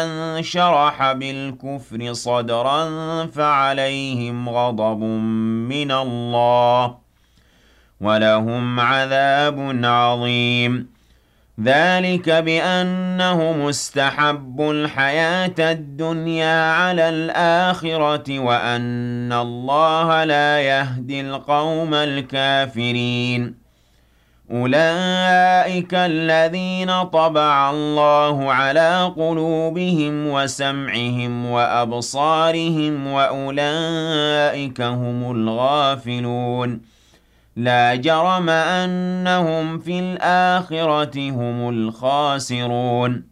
شرح بالكفر صدرا فعليهم غضب من الله ولهم عذاب عظيم. ذلك بأنه مستحب الحياة الدنيا على الآخرة وأن الله لا يهدي القوم الكافرين. أولئك الذين طبع الله على قلوبهم وسمعهم وأبصارهم وأولئك هم الغافلون. لا جرم أنهم في الآخرة هم الخاسرون.